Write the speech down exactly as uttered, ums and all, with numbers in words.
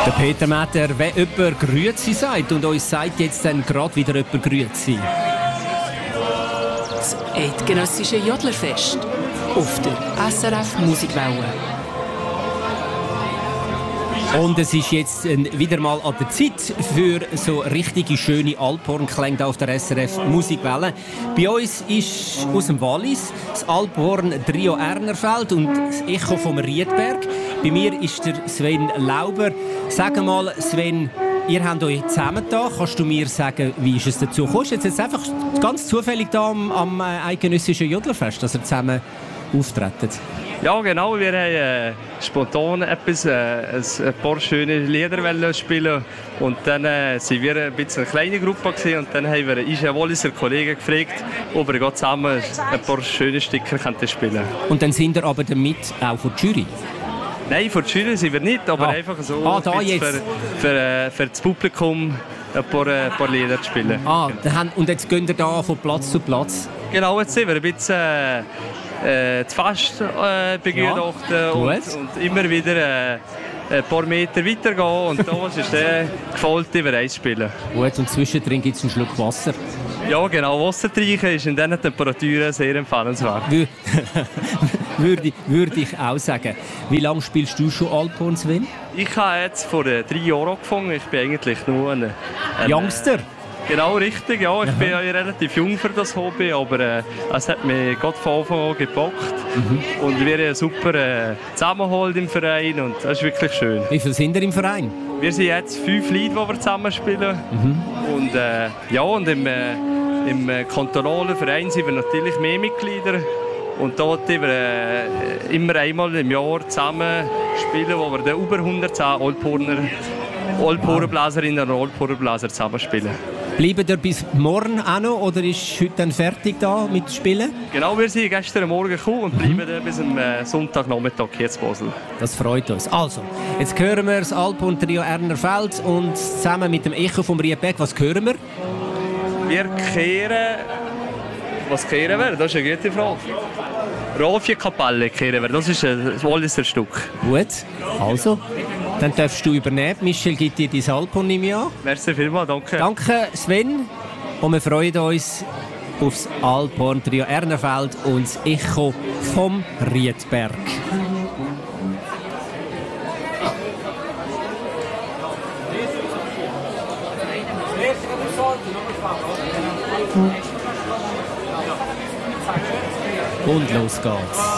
Der Peter Metter, wenn jemand «Grüezi» sagt und uns sagt jetzt dann gerade wieder jemand «Grüezi». Das eidgenössische Jodlerfest auf der S R F Musikwelle. Und es ist jetzt wieder mal an der Zeit für so richtige schöne Alphorn-Klänge auf der S R F Musikwelle. Bei uns ist aus dem Wallis das Alphorn-Trio Ernerfeld und das Echo vom Riedberg. Bei mir ist der Sven Lauber. Sag mal, Sven, ihr habt euch zusammengetan. Kannst du mir sagen, wie ist es dazu gekommen? Ist jetzt, jetzt einfach ganz zufällig da am, am eidgenössischen Jodlerfest, dass ihr zusammen auftretet? Ja, genau. Wir haben äh, spontan etwas, äh, ein, ein paar schöne Lieder spielen. Und dann äh, sind wir ein bisschen eine kleine Gruppe gewesen, und dann haben wir einen Walliser Kollegen gefragt, ob er zusammen ein paar schöne Stücke spielen kann. Und dann sind ihr aber damit auch von der Jury? Nein, von der Jury sind wir nicht, aber ah. einfach so ah, da jetzt. Für, für, äh, für das Publikum ein paar, äh, ein paar Lieder zu spielen. Ah, genau. Und jetzt gehen wir da von Platz zu Platz? Genau, jetzt sind wir ein bisschen äh, äh, zu fast äh, begutachtet ja, und, und immer wieder äh, ein paar Meter weitergehen und da ist der Gefolgte über eins spielen. Gut, und zwischendrin gibt es einen Schluck Wasser? Ja, genau. Wasser trinken ist in diesen Temperaturen sehr empfehlenswert. würde, würde ich auch sagen. Wie lange spielst du schon Alphorn, Sven? Ich habe jetzt vor drei Jahren angefangen. Ich bin eigentlich nur ein... ein Youngster? Genau, richtig. Ja, ich Aha. bin ja relativ jung für das Hobby, aber äh, es hat mich gerade von Anfang an gepackt. Mhm. Und wir haben einen super äh, Zusammenhalt im Verein und das ist wirklich schön. Wie viele sind ihr im Verein? Wir sind jetzt fünf Leute, die wir zusammen spielen. Mhm. Und, äh, ja, und im, äh, im kantonalen Verein sind wir natürlich mehr Mitglieder. Und dort wir äh, immer einmal im Jahr zusammen spielen, wo wir dann über hundertzehn Alphorner, Alphornblaserinnen und Alphornblaser zusammen spielen. Bleiben ihr bis morgen auch noch oder ist heute dann fertig da mit Spielen? Genau, wir sind gestern Morgen gekommen und bleiben mhm. dann bis am äh, Sonntagnachmittag hier in Basel. Das freut uns. Also, jetzt hören wir das Alphorn-Trio Ernerfeld und zusammen mit dem Echo vom Riedberg, was hören wir? Wir kehren... Was kehren wir? Das ist eine gute Frage. Rafia-Kapelle kehren wir. Das ist ein Walliser Stück. Gut, also... Dann darfst du übernehmen. Michel gibt dir dein Alphorn im Jahr. Merci vielmals, danke. Danke, Sven. Und wir freuen uns aufs Alphorn-Trio Ernerfeld und das Echo vom Riedberg. Und los geht's.